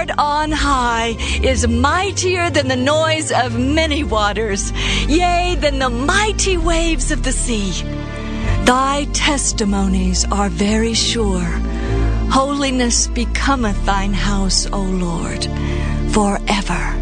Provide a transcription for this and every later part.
Lord on high is mightier than the noise of many waters, yea, than the mighty waves of the sea. Thy testimonies are very sure. Holiness becometh thine house, O Lord, forever.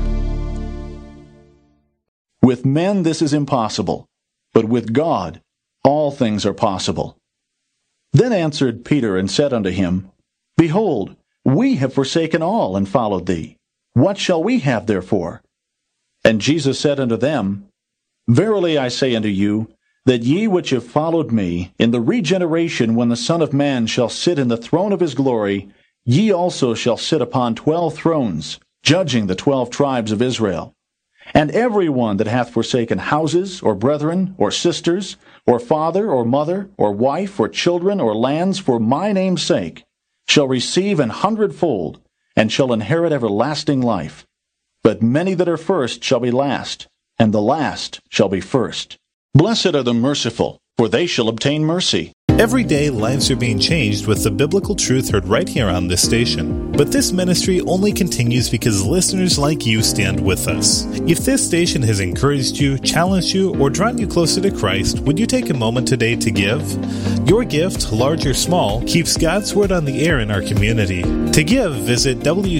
With men this is impossible, but with God all things are possible. Then answered Peter and said unto him, Behold, we have forsaken all and followed thee. What shall we have therefore? And Jesus said unto them, Verily I say unto you, that ye which have followed me, in the regeneration when the Son of Man shall sit in the throne of his glory, ye also shall sit upon 12 thrones, judging the 12 tribes of Israel. And every one that hath forsaken houses, or brethren, or sisters, or father, or mother, or wife, or children, or lands, for my name's sake, shall receive 100-fold, and shall inherit everlasting life. But many that are first shall be last, and the last shall be first. Blessed are the merciful, for they shall obtain mercy. Every day, lives are being changed with the biblical truth heard right here on this station. But this ministry only continues because listeners like you stand with us. If this station has encouraged you, challenged you, or drawn you closer to Christ, would you take a moment today to give? Your gift, large or small, keeps God's Word on the air in our community. To give, visit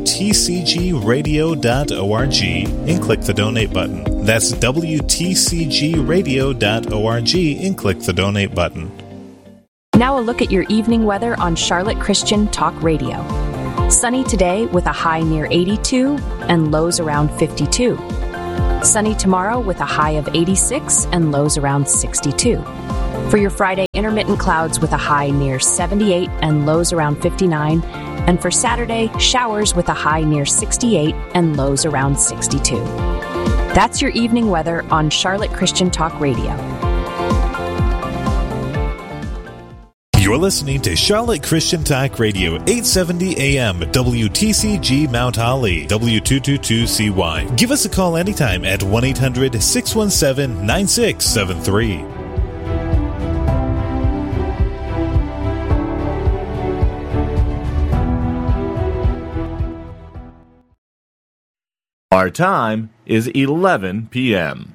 WTCGradio.org and click the donate button. That's WTCGradio.org and click the donate button. Now a look at your evening weather on Charlotte Christian Talk Radio. Sunny today with a high near 82 and lows around 52. Sunny tomorrow with a high of 86 and lows around 62. For your Friday, intermittent clouds with a high near 78 and lows around 59. And for Saturday, showers with a high near 68 and lows around 62. That's your evening weather on Charlotte Christian Talk Radio. You're listening to Charlotte Christian Talk Radio, 870 AM, WTCG Mount Holly, W222CY. Give us a call anytime at 1-800-617-9673. Our time is 11 p.m.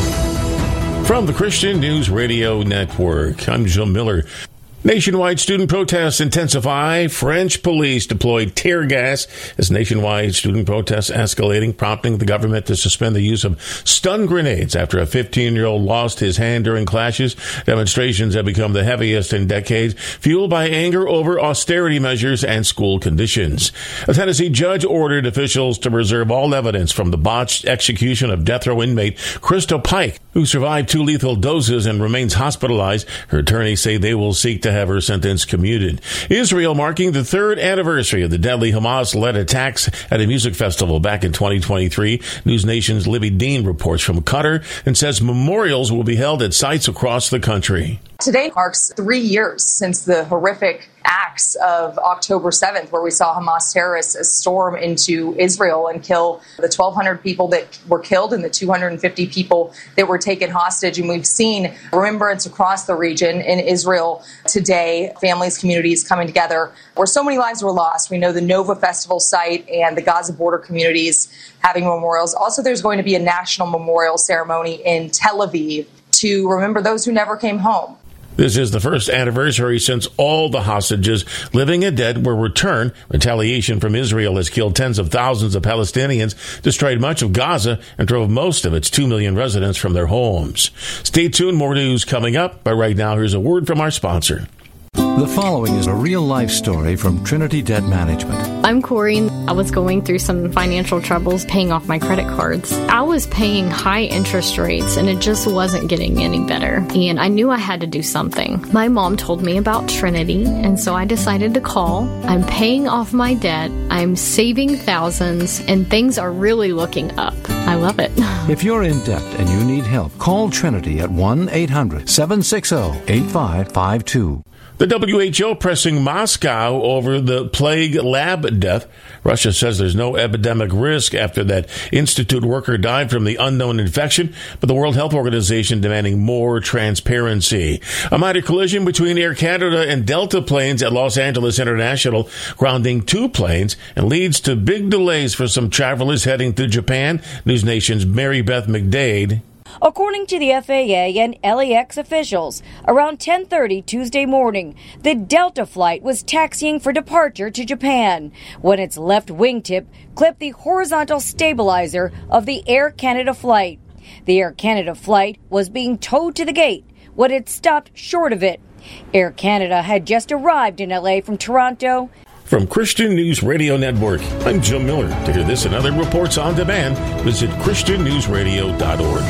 From the Christian News Radio Network, I'm Joe Miller. Nationwide student protests intensify. French police deployed tear gas as nationwide student protests escalating, prompting the government to suspend the use of stun grenades after a 15-year-old lost his hand during clashes. Demonstrations have become the heaviest in decades, fueled by anger over austerity measures and school conditions. A Tennessee judge ordered officials to preserve all evidence from the botched execution of death row inmate Crystal Pike, who survived 2 lethal doses and remains hospitalized. Her attorneys say they will seek to have her sentence commuted. Israel marking the 3rd anniversary of the deadly Hamas-led attacks at a music festival back in 2023. News Nation's Libby Dean reports from Qatar and says memorials will be held at sites across the country. Today marks 3 years since the horrific acts of October 7th, where we saw Hamas terrorists storm into Israel and kill the 1,200 people that were killed and the 250 people that were taken hostage. And we've seen remembrance across the region in Israel today, families, communities coming together where so many lives were lost. We know the Nova Festival site and the Gaza border communities having memorials. Also, there's going to be a national memorial ceremony in Tel Aviv to remember those who never came home. This is the first anniversary since all the hostages, living and dead, were returned. Retaliation from Israel has killed tens of thousands of Palestinians, destroyed much of Gaza, and drove most of its 2 million residents from their homes. Stay tuned, more news coming up, but right now here's a word from our sponsor. The following is a real-life story from Trinity Debt Management. I'm Corey. I was going through some financial troubles paying off my credit cards. I was paying high interest rates, and it just wasn't getting any better. And I knew I had to do something. My mom told me about Trinity, and so I decided to call. I'm paying off my debt. I'm saving thousands, and things are really looking up. I love it. If you're in debt and you need help, call Trinity at 1-800-760-8552. The WHO pressing Moscow over the plague lab death. Russia says there's no epidemic risk after that institute worker died from the unknown infection, but the World Health Organization demanding more transparency. A minor collision between Air Canada and Delta planes at Los Angeles International, grounding 2 planes, and leads to big delays for some travelers heading to Japan. News Nation's Mary Beth McDade. According to the FAA and LAX officials, around 10:30 Tuesday morning, the Delta flight was taxiing for departure to Japan when its left wingtip clipped the horizontal stabilizer of the Air Canada flight. The Air Canada flight was being towed to the gate when it stopped short of it. Air Canada had just arrived in LA from Toronto. From Christian News Radio Network, I'm Jim Miller. To hear this and other reports on demand, visit ChristianNewsRadio.org.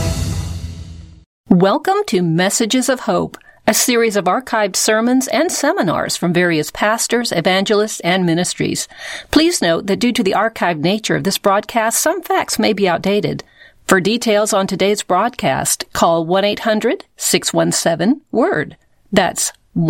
Welcome to Messages of Hope, a series of archived sermons and seminars from various pastors, evangelists, and ministries. Please note that due to the archived nature of this broadcast, some facts may be outdated. For details on today's broadcast, call 1-800-617-WORD. That's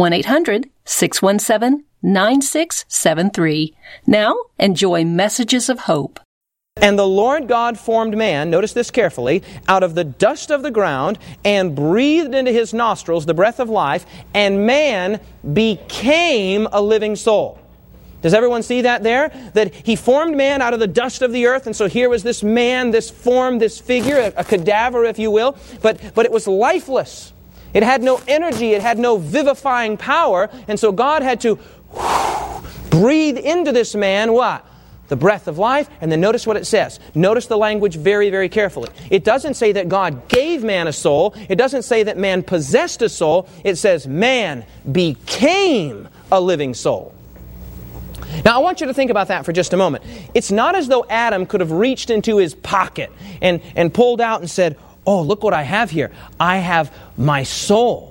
1-800-617-9673. Now, enjoy Messages of Hope. And the Lord God formed man, notice this carefully, out of the dust of the ground and breathed into his nostrils the breath of life, and man became a living soul. Does everyone see that there? That he formed man out of the dust of the earth, and so here was this man, this form, this figure, a cadaver, if you will, but it was lifeless. It had no energy, it had no vivifying power, and so God had to breathe into this man what? The breath of life, and then notice what it says. Notice the language very, very carefully. It doesn't say that God gave man a soul. It doesn't say that man possessed a soul. It says man became a living soul. Now, I want you to think about that for just a moment. It's not as though Adam could have reached into his pocket and pulled out and said, "Oh, look what I have here. I have my soul."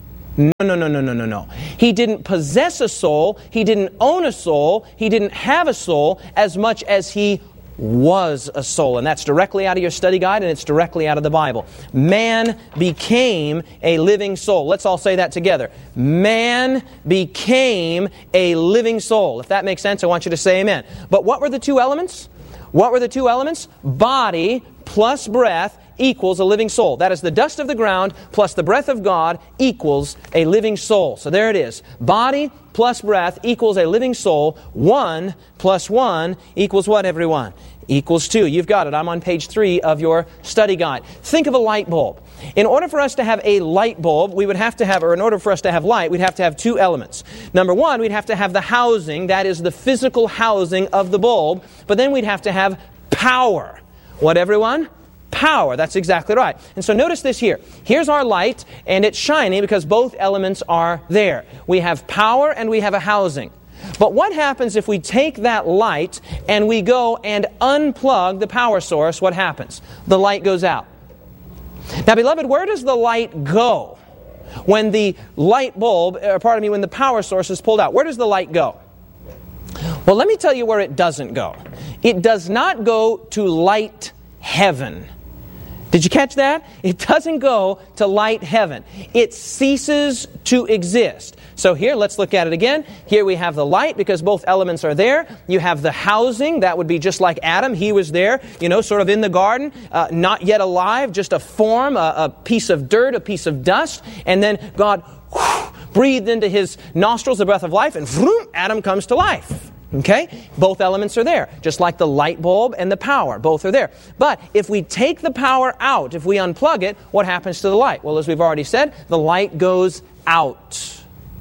No. He didn't possess a soul. He didn't own a soul. He didn't have a soul as much as he was a soul. And that's directly out of your study guide, and it's directly out of the Bible. Man became a living soul. Let's all say that together. Man became a living soul. If that makes sense, I want you to say amen. But what were the 2 elements? What were the 2 elements? Body plus breath equals a living soul. That is, the dust of the ground plus the breath of God equals a living soul. So there it is. Body plus breath equals a living soul. 1 plus 1 equals what, everyone? Equals 2. You've got it. I'm on page 3 of your study guide. Think of a light bulb. In order for us to have a light bulb, we would have to have, or in order for us to have light, we'd have to have 2 elements. Number 1, we'd have to have the housing, that is the physical housing of the bulb, but then we'd have to have power. What, everyone? Power. That's exactly right. And so notice this here. Here's our light, and it's shining because both elements are there. We have power and we have a housing. But what happens if we take that light and we go and unplug the power source? What happens? The light goes out. Now, beloved, where does the light go when the light bulb, when the power source is pulled out? Where does the light go? Well, let me tell you where it doesn't go. It does not go to light heaven. Did you catch that? It doesn't go to light heaven. It ceases to exist. So here, let's look at it again. Here we have the light because both elements are there. You have the housing. That would be just like Adam. He was there, sort of in the garden, not yet alive, just a form, a piece of dirt, a piece of dust. And then God breathed into his nostrils the breath of life, and vroom, Adam comes to life. Okay? Both elements are there, just like the light bulb and the power. Both are there. But if we take the power out, if we unplug it, what happens to the light? Well, as we've already said, the light goes out.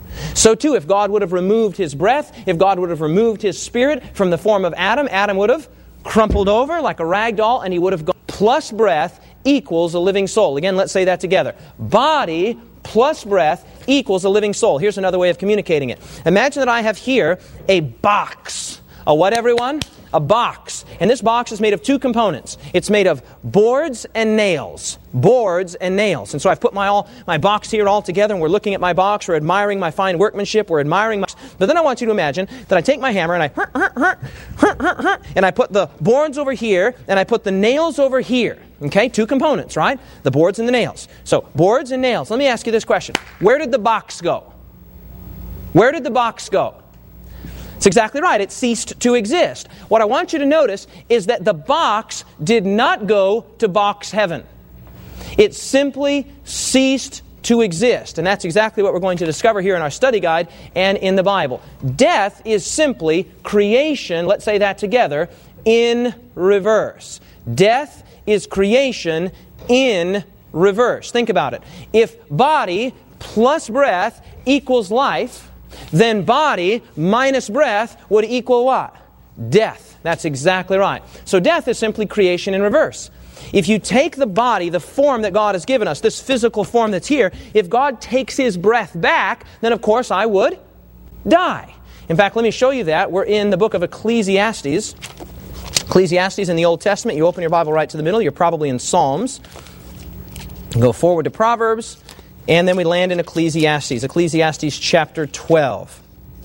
So too, if God would have removed his breath, if God would have removed his spirit from the form of Adam, Adam would have crumpled over like a rag doll, and he would have gone. Plus breath equals a living soul. Again, let's say that together. Body plus breath equals a living soul. Here's another way of communicating it. Imagine that I have here a box. A what, everyone? A box. And this box is made of 2 components. It's made of boards and nails. Boards and nails. And so I've put my box here all together, and we're looking at my box. We're admiring my fine workmanship. We're admiring my... But then I want you to imagine that I take my hammer and I put the boards over here, and I put the nails over here. Okay, 2 components, right? The boards and the nails. So, boards and nails. Let me ask you this question. Where did the box go? Where did the box go? It's exactly right. It ceased to exist. What I want you to notice is that the box did not go to box heaven. It simply ceased to exist. And that's exactly what we're going to discover here in our study guide and in the Bible. Death is simply creation, let's say that together, in reverse. Death is creation in reverse. Think about it. If body plus breath equals life, then body minus breath would equal what? Death. That's exactly right. So death is simply creation in reverse. If you take the body, the form that God has given us, this physical form that's here, if God takes His breath back, then of course I would die. In fact, let me show you that. We're in the book of Ecclesiastes. Ecclesiastes in the Old Testament. You open your Bible right to the middle. You're probably in Psalms. Go forward to Proverbs. And then we land in Ecclesiastes. Ecclesiastes chapter 12.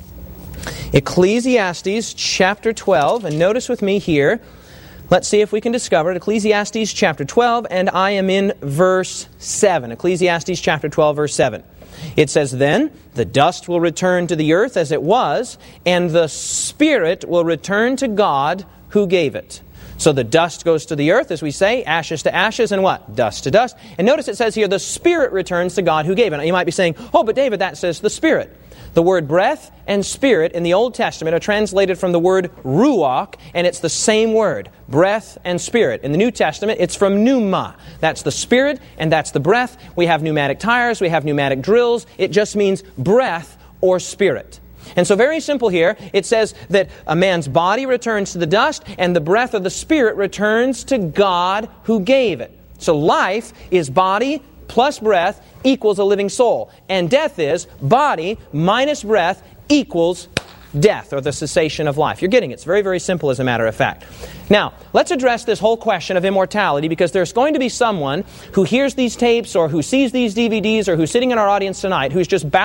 Ecclesiastes chapter 12. And notice with me here, let's see if we can discover it. Ecclesiastes chapter 12, and I am in verse 7. Ecclesiastes chapter 12, verse 7. It says, "Then the dust will return to the earth as it was, and the spirit will return to God who gave it." So the dust goes to the earth, as we say, ashes to ashes, and what? Dust to dust. And notice it says here, the Spirit returns to God who gave it. Now you might be saying, oh, but David, that says the Spirit. The word breath and spirit in the Old Testament are translated from the word ruach, and it's the same word, breath and spirit. In the New Testament, it's from pneuma. That's the spirit, and that's the breath. We have pneumatic tires, we have pneumatic drills. It just means breath or spirit. And so very simple here, it says that a man's body returns to the dust and the breath of the Spirit returns to God who gave it. So life is body plus breath equals a living soul. And death is body minus breath equals death, or the cessation of life. You're getting it. It's very, very simple as a matter of fact. Now, let's address this whole question of immortality, because there's going to be someone who hears these tapes or who sees these DVDs or who's sitting in our audience tonight who's just bound